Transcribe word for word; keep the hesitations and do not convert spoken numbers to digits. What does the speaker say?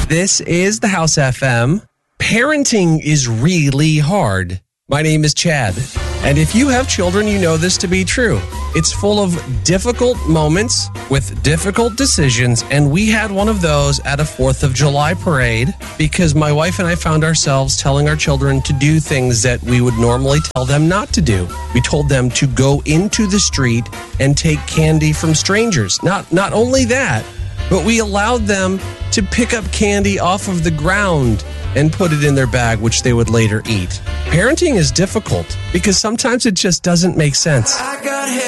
This is the House F M. Parenting is really hard. My name is Chad, and if you have children, you know this to be true. It's full of difficult moments with difficult decisions, and we had one of those at a fourth of July parade because my wife and I found ourselves telling our children to do things that we would normally tell them not to do. We told them to go into the street and take candy from strangers. Not, not only that, but we allowed them to pick up candy off of the ground and put it in their bag, which they would later eat. Parenting is difficult because sometimes it just doesn't make sense.